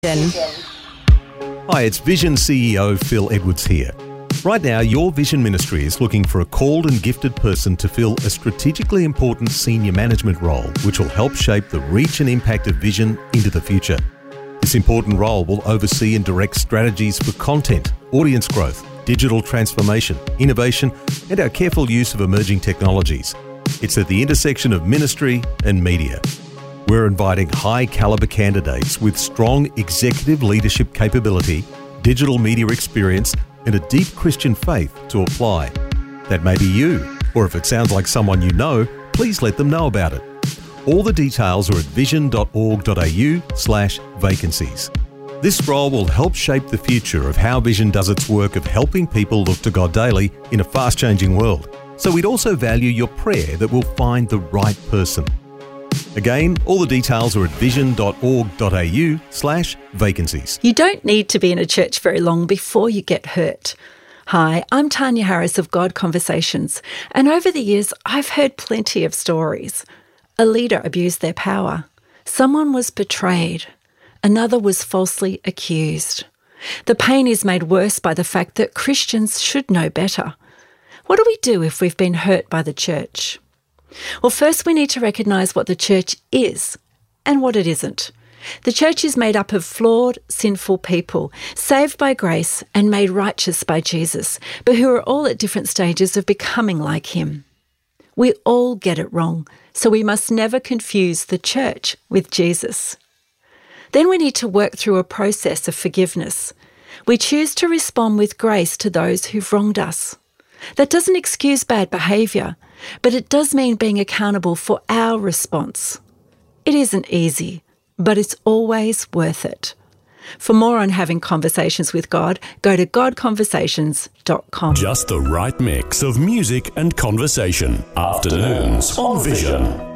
Hi, it's Vision CEO Phil Edwards here. Right now, your Vision Ministry is looking for a called and gifted person to fill a strategically important senior management role, which will help shape the reach and impact of Vision into the future. This important role will oversee and direct strategies for content, audience growth, digital transformation, innovation, and our careful use of emerging technologies. It's at the intersection of ministry and media. We're inviting high-caliber candidates with strong executive leadership capability, digital media experience, and a deep Christian faith to apply. That may be you, or if it sounds like someone you know, please let them know about it. All the details are at vision.org.au/vacancies. This role will help shape the future of how Vision does its work of helping people look to God daily in a fast-changing world. So we'd also value your prayer that we'll find the right person. Again, all the details are at vision.org.au/vacancies. You don't need to be in a church very long before you get hurt. Hi, I'm Tanya Harris of God Conversations, and over the years I've heard plenty of stories. A leader abused their power. Someone was betrayed. Another was falsely accused. The pain is made worse by the fact that Christians should know better. What do we do if we've been hurt by the church? Well, first we need to recognise what the church is and what it isn't. The church is made up of flawed, sinful people, saved by grace and made righteous by Jesus, but who are all at different stages of becoming like him. We all get it wrong, so we must never confuse the church with Jesus. Then we need to work through a process of forgiveness. We choose to respond with grace to those who've wronged us. That doesn't excuse bad behaviour, but it does mean being accountable for our response. It isn't easy, but it's always worth it. For more on having conversations with God, go to godconversations.com. Just the right mix of music and conversation. Afternoons on Vision.